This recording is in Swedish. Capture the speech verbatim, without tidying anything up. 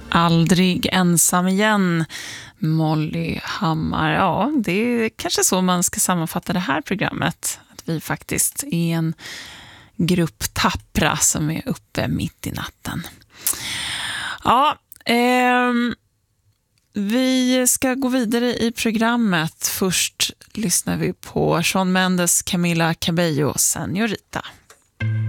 Aldrig ensam igen, Molly Hammar. Ja, det är kanske så man ska sammanfatta det här programmet. Att vi faktiskt är en grupp tappra som är uppe mitt i natten. Ja, eh, vi ska gå vidare i programmet. Först lyssnar vi på Shawn Mendes, Camila Cabello, Señorita.